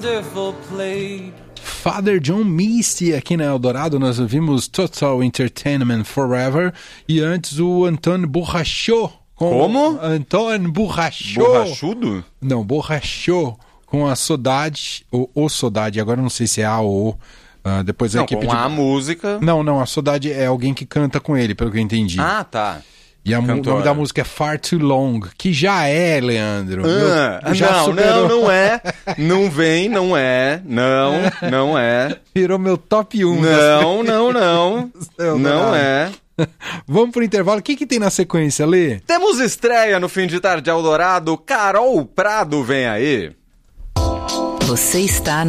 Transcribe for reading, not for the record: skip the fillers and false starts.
Father John Misty aqui na Eldorado. Nós ouvimos Total Entertainment Forever e antes o Antoine Bourrachot. Como? Antoine Bourrachot. Borrachudo? Não, Bourrachot com a Saudade, o Saudade, agora eu não sei se é a ou depois a equipe com a música. Não, a Saudade é alguém que canta com ele, pelo que eu entendi. Ah, tá. E o nome da música é Far Too Long, que já é, Leandro. Não é. Não vem, não é. Não é. Virou meu top 1. Não é. Vamos pro intervalo. O que tem na sequência, Lê? Temos estreia no Fim de Tarde Eldorado. Carol Prado vem aí. Você está no